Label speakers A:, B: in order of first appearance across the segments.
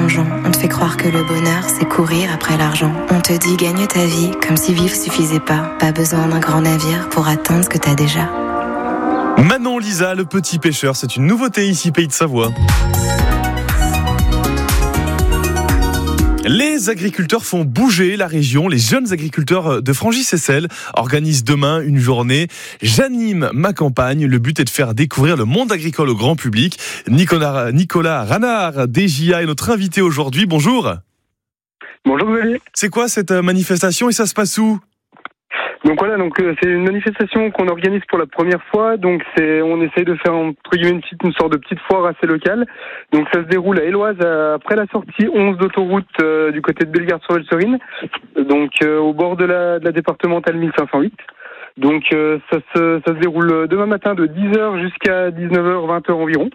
A: mensongeant. On te fait croire que le bonheur, c'est courir après l'argent. On te dit gagne ta vie, comme si vivre suffisait pas. Pas besoin d'un grand navire pour atteindre ce que t'as déjà.
B: Manon Lisa, le petit pêcheur, c'est une nouveauté ici, Pays de Savoie. Les agriculteurs font bouger la région. Les jeunes agriculteurs de Frangy-Seyssel organisent demain une journée J'anime ma campagne. Le but est de faire découvrir le monde agricole au grand public. Nicolas Ranard, DJA, est notre invité aujourd'hui. Bonjour.
C: Bonjour Xavier.
B: C'est quoi cette manifestation et ça se passe où ?
C: Donc voilà, c'est une manifestation qu'on organise pour la première fois. Donc on essaye de faire entre guillemets une sorte de petite foire assez locale. Donc ça se déroule à Éloise après la sortie 11 d'autoroute du côté de Bellegarde-sur-Velserine, donc au bord de la départementale 1508. Donc ça se déroule demain matin de 10h jusqu'à 19h, 20h environ.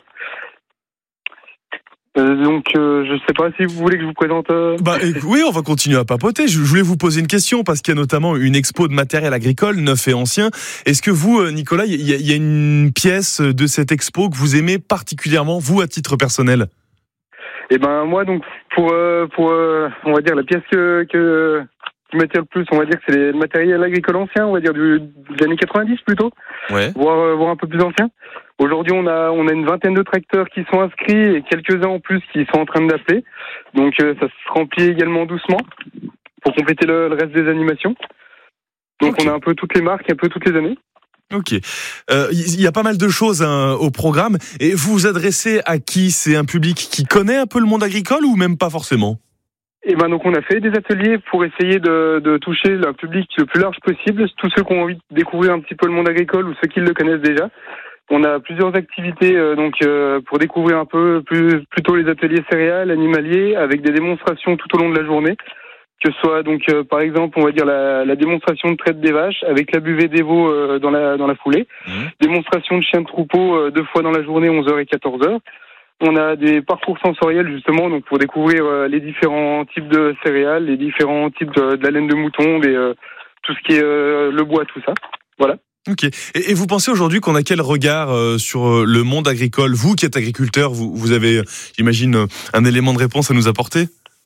C: Je sais pas si vous voulez que je vous présente...
B: Oui, on va continuer à papoter. Je voulais vous poser une question parce qu'il y a notamment une expo de matériel agricole neuf et ancien. Est-ce que vous, Nicolas, il y a une pièce de cette expo que vous aimez particulièrement, vous, à titre personnel ?
C: Eh ben moi, donc pour on va dire la pièce qui m'attire le plus, on va dire que c'est le matériel agricole ancien, on va dire des années 90 plutôt,
B: ouais.
C: voire un peu plus ancien. Aujourd'hui, on a une vingtaine de tracteurs qui sont inscrits et quelques-uns en plus qui sont en train d'appeler. Donc ça se remplit également doucement pour compléter le reste des animations. Donc okay. On a un peu toutes les marques, un peu toutes les années.
B: Ok. Il y a pas mal de choses au programme. Et vous vous adressez à qui ? C'est un public qui connaît un peu le monde agricole ou même pas forcément ?
C: Et donc on a fait des ateliers pour essayer de toucher le public le plus large possible, tous ceux qui ont envie de découvrir un petit peu le monde agricole ou ceux qui le connaissent déjà. On a plusieurs activités pour découvrir un peu plutôt les ateliers céréales, animaliers, avec des démonstrations tout au long de la journée. Que ce soit par exemple, on va dire la démonstration de traite des vaches avec la buvée des veaux dans la foulée. Démonstration de chiens de troupeau 2 fois dans la journée, 11h et 14h. On a des parcours sensoriels justement donc pour découvrir les différents types de céréales, les différents types de la laine de mouton, tout ce qui est le bois, tout ça. Voilà.
B: Ok. Et vous pensez aujourd'hui qu'on a quel regard sur le monde agricole ? Vous qui êtes agriculteur, vous avez, j'imagine, un élément de réponse à nous apporter ?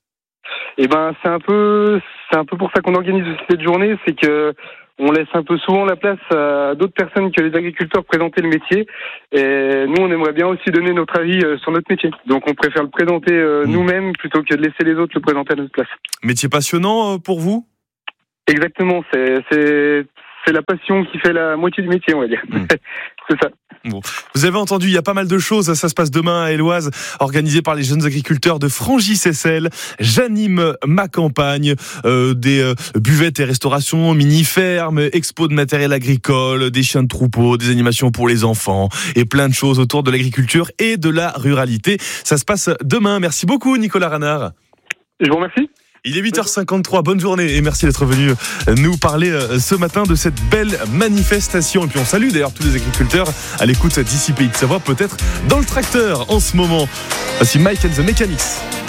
C: Eh ben, c'est un peu pour ça qu'on organise cette journée, c'est que on laisse un peu souvent la place à d'autres personnes que les agriculteurs présenter le métier. Et nous, on aimerait bien aussi donner notre avis sur notre métier. Donc, on préfère le présenter nous-mêmes plutôt que de laisser les autres le présenter à notre place.
B: Métier passionnant pour vous ?
C: Exactement. C'est la passion qui fait la moitié du métier, on va dire. C'est ça.
B: Bon. Vous avez entendu, il y a pas mal de choses. Ça se passe demain à Éloise, organisé par les jeunes agriculteurs de Frangy-Seyssel. J'anime ma campagne. Des buvettes et restaurations, mini-fermes, expo de matériel agricole, des chiens de troupeau, des animations pour les enfants et plein de choses autour de l'agriculture et de la ruralité. Ça se passe demain. Merci beaucoup, Nicolas Ranard.
C: Je vous remercie.
B: Il est 8h53, bonne journée et merci d'être venu nous parler ce matin de cette belle manifestation. Et puis on salue d'ailleurs tous les agriculteurs à l'écoute d'ici Pays de Savoie, peut-être dans le tracteur en ce moment. Voici Mike and the Mechanics.